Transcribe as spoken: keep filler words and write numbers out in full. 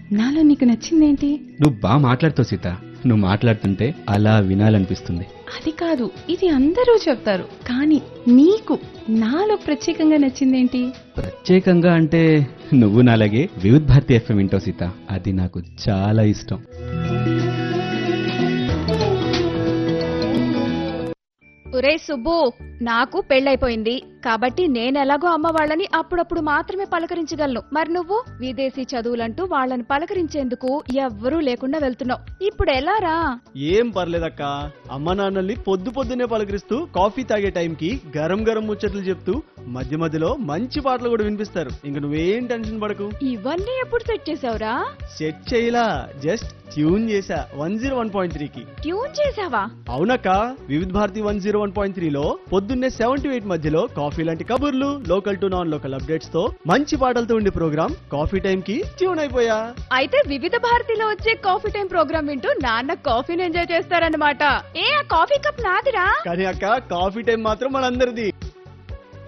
నాలో నీకు నచ్చిందేంటి? నువ్వు బాగా మాట్లాడుతావు సీత. నువ్వు మాట్లాడుతుంటే అలా వినాలనిపిస్తుంది. అది కాదు, ఇది అందరూ చెప్తారు, కానీ నీకు నాలో ప్రత్యేకంగా నచ్చిందేంటి? ప్రత్యేకంగా అంటే నువ్వు నాలాగే వివిధ్ భారతి ఎఫ్ఎం వింటావు సీత. అది నాకు చాలా ఇష్టం. ఒరే సుబ్బు, నాకు పెళ్ళైపోయింది కాబట్టి నేనెలాగో అమ్మ వాళ్ళని అప్పుడప్పుడు మాత్రమే పలకరించగలను. మరి నువ్వు విదేశీ చదువులంటూ వాళ్ళని పలకరించేందుకు ఎవ్వరూ లేకుండా వెళ్తున్నావు. ఇప్పుడు ఎలా రా? ఏం పర్లేదక్క, అమ్మ నాన్నల్ని పొద్దు పొద్దునే పలకరిస్తూ కాఫీ తాగే టైంకి గరం గరం ముచ్చట్లు చెప్తూ మధ్య మధ్యలో మంచి పాటలు కూడా వినిపిస్తారు. ఇంక నువ్వేం టెన్షన్ పడకు. ఇవన్నీ ఎప్పుడు సెట్ చేసావురా? సెట్ చేయలా, జస్ట్ ట్యూన్ చేసా వన్ జీరో వన్ పాయింట్ త్రీకి. ట్యూన్ చేసావా? అవునక్క, Vividh Bharati one zero one point త్రీలో పొద్దున్నే సెవెన్ టు ఎయిట్ మధ్యలో కాఫీ లాంటి కబుర్లు, local to non local updates తో మంచి పాటలతో ఉండే ప్రోగ్రామ్ కాఫీ టైం కి ట్యూన్ అయిపోయా. అయితే వివిధ భారతిలో వచ్చే కాఫీ టైం ప్రోగ్రామ్ వింటూ నాన్న కాఫీని ఎంజాయ్ చేస్తారన్నమాట. ఏ ఆ కాఫీ కప్ నాదిరా? కానీ అక్క, కాఫీ టైం మాత్రం మనందరిది.